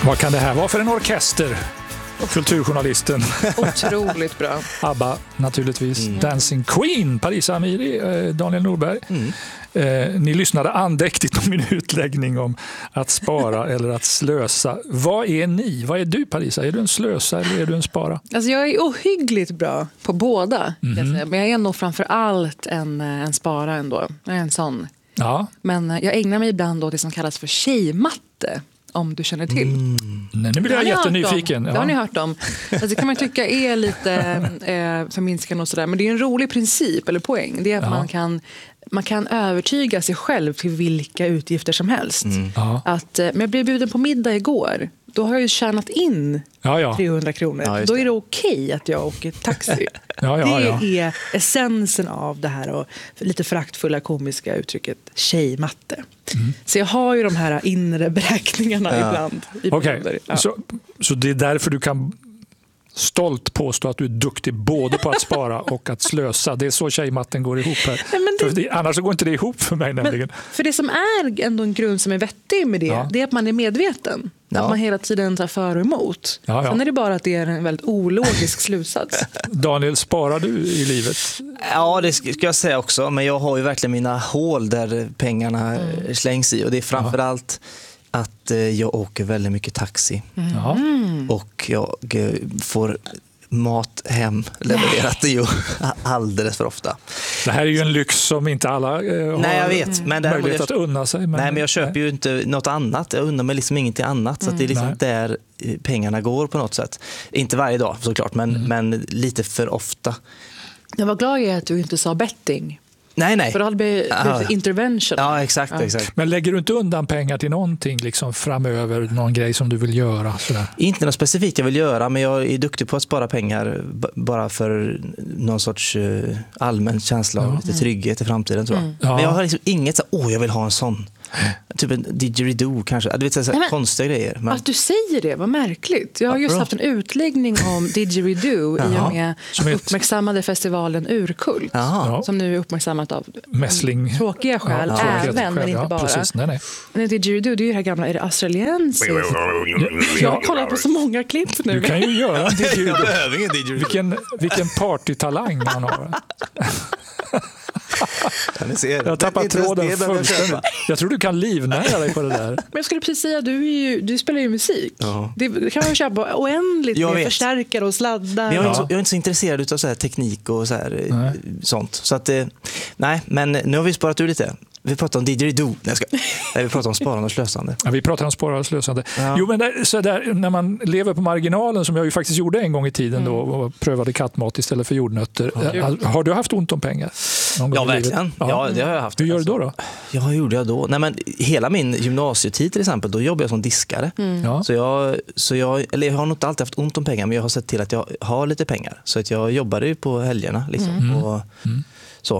Vad kan det här vara för en orkester? Kulturjournalisten. Otroligt bra. ABBA naturligtvis. Dancing Queen, Parisa Amiri, Daniel Norberg. Ni lyssnade andäktigt på min utläggning om att spara eller att slösa. Vad är ni? Vad är du, Parisa? Är du en slösa eller är du en spara? Alltså jag är ohyggligt bra på båda. Men jag är nog framför allt en spara ändå. Jag är en sån. Ja. Men jag ägnar mig ibland åt det som kallas för tjejmatte. Om du känner till. Nej, nu blir jag jättenyfiken. Det har ni hört om. Alltså, det kan man tycka är lite förminskande och sådär. Men det är en rolig princip eller poäng. Det är att man kan övertyga sig själv till vilka utgifter som helst. Men jag blev bjuden på middag igår. Då har jag ju tjänat in 300 kronor. Ja, då är det okej att jag åker taxi. Det är essensen av det här och lite föraktfulla komiska uttrycket tjejmatte. Så jag har ju de här inre beräkningarna ibland. Okej. Så det är därför du kan stolt påstå att du är duktig både på att spara och att slösa. Det är så tjejmatten går ihop här. Annars går inte det ihop för mig nämligen. För det som är ändå en grund som är vettig med det är att man är medveten. Att man hela tiden tar för och emot. Sen är det bara att det är en väldigt ologisk slutsats. Daniel, sparar du i livet? Ja, det ska jag säga också. Men jag har ju verkligen mina hål där pengarna slängs i. Och det är framförallt att jag åker väldigt mycket taxi. Och jag får mat hem levererat alldeles för ofta. Det här är ju en lyx som inte alla har möjlighet att unna sig. Men jag köper ju inte något annat. Jag unnar mig liksom ingenting annat. Så att det är liksom där pengarna går på något sätt. Inte varje dag såklart, men lite för ofta. Jag var glad i att du inte sa betting. Nej. För det hade blivit intervention. Ja, exakt. Men lägger du inte undan pengar till någonting liksom framöver, någon grej som du vill göra? Sådär? Inte något specifikt jag vill göra, men jag är duktig på att spara pengar bara för någon sorts allmän känsla av lite trygghet i framtiden, tror jag. Men jag har liksom inget jag vill ha en sån. Typ en didgeridoo kanske. Du vet, konstiga grejer. Men... Att du säger det, vad märkligt. Jag har just haft en utläggning om didgeridoo i och med uppmärksammade festivalen Urkult. Som nu är uppmärksammat av mässling. Tråkiga skäl, även, men inte bara. Precis, nej. Men didgeridoo, det är ju det här gamla, är det australiensiskt? Jag har kollat på så många klipp nu. Du kan ju göra en didgeridoo. Vilken partytalang han har. Jag tappar tråden fullständigt. Jag tror du kan livnära dig på det där. Men jag skulle precis säga, du spelar ju musik. Det kan man köpa oändligt med förstärkare och sladdar. Men jag är inte så intresserad av så här teknik och så här, sånt. Så att, men nu har vi sparat ur lite. Vi pratar om didgeridoo. Vi pratar om sparande och slösande. Ja, vi pratar om sparande och slösande. Jo, men så där, när man lever på marginalen, som jag ju faktiskt gjorde en gång i tiden då, och prövade kattmat istället för jordnötter. Har du haft ont om pengar? Ja, verkligen. Ja, det har jag haft. Hur gör du då? Ja, hur gjorde jag då? Nej, men hela min gymnasietid till exempel, då jobbade jag som diskare. Så jag har nog inte alltid haft ont om pengar, men jag har sett till att jag har lite pengar. Så att jag jobbade ju på helgerna liksom. Och så.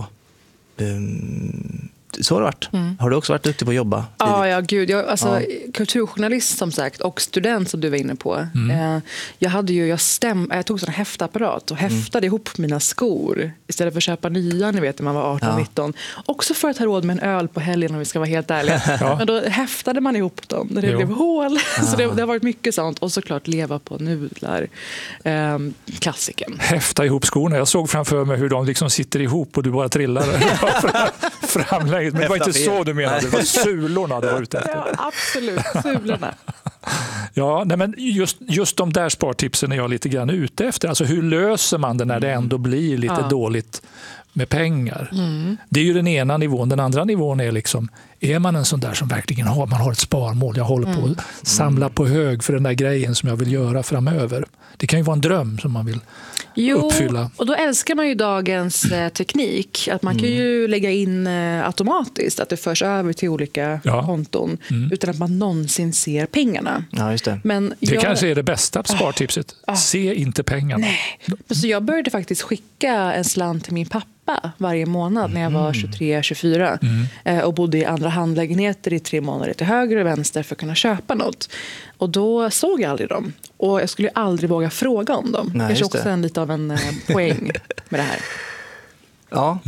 Så har det varit. Har du också varit duktig på att jobba? Ja, gud. Kulturjournalist som sagt och student som du var inne på. Jag tog sån häftapparat och häftade ihop mina skor istället för att köpa nya, ni vet, när man var 18-19. Också för att ha råd med en öl på helgen, om vi ska vara helt ärliga. Men då häftade man ihop dem när det blev hål. Så det har varit mycket sånt. Och såklart leva på nudlar. Klassiken. Häfta ihop skorna. Jag såg framför mig hur de liksom sitter ihop och du bara trillar framläget. Men det var inte så du menade, det var sulorna du var ute efter. Ja, absolut, sulorna. Ja, nej, men just de där spartipsen är jag lite grann ute efter. Alltså hur löser man det när det ändå blir lite dåligt med pengar? Det är ju den ena nivån. Den andra nivån är liksom, är man en sån där som verkligen man har ett sparmål. Jag håller på att samla på hög för den där grejen som jag vill göra framöver. Det kan ju vara en dröm som man vill uppfylla. Och då älskar man ju dagens teknik. Att man kan ju lägga in automatiskt, att det förs över till olika konton utan att man någonsin ser pengarna. Ja, just det. Men det kanske är det bästa spartipset. Se inte pengarna. Nej. Så jag började faktiskt skicka en slant till min pappa varje månad när jag var 23-24 och bodde i andra handlägenheter i 3 månader till höger och vänster för att kunna köpa något. Och då såg jag aldrig dem. Och jag skulle aldrig våga fråga om dem. Det är också lite av en poäng med det här. Ja.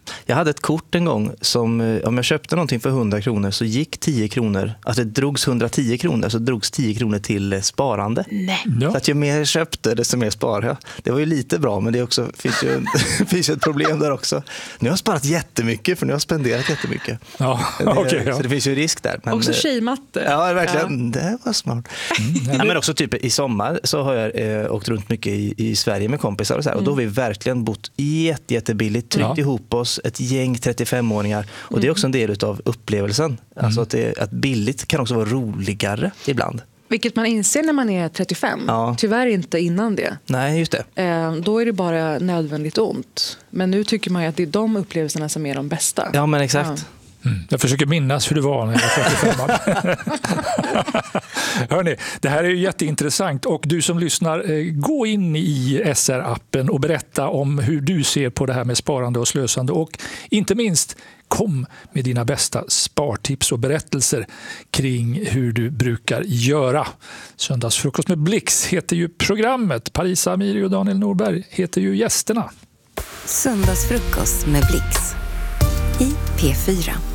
Jag hade ett kort en gång som, om jag köpte någonting för 100 kronor så gick 10 kronor, alltså det drogs 110 kronor, så drogs 10 kronor till sparande. Nej. Så att ju mer jag köpte, desto mer sparade jag. Det var ju lite bra, men det också, finns ju ett problem där också. Nu har jag sparat jättemycket, för nu har jag spenderat jättemycket. Ja, okay, ja. Så det finns ju risk där. Men, också tjejmatte. Ja, verkligen. Ja. Det var smart. Ja, men också typ i sommar så har jag åkt runt mycket i Sverige med kompisar och så här, och då har vi verkligen bott jättebilligt, tryckt ihop oss, ett gäng 35-åringar, och det är också en del av upplevelsen. Alltså att billigt kan också vara roligare ibland. Vilket man inser när man är 35. Ja. Tyvärr inte innan det. Nej, just det. Då är det bara nödvändigt ont. Men nu tycker man ju att det är de upplevelserna som är de bästa. Ja, men exakt. Ja. Jag försöker minnas hur det var när jag var 35. Hörrni, det här är ju jätteintressant, och du som lyssnar, gå in i SR-appen och berätta om hur du ser på det här med sparande och slösande, och inte minst kom med dina bästa spartips och berättelser kring hur du brukar göra. Söndagsfrukost med Blix heter ju programmet. Parisa Amiri och Daniel Norberg heter ju gästerna. Söndagsfrukost med Blix i P4.